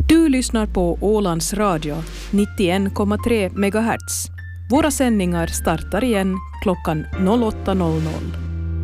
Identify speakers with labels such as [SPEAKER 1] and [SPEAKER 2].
[SPEAKER 1] Du lyssnar på Ålands Radio 91,3 MHz. Våra sändningar startar igen klockan 08.00.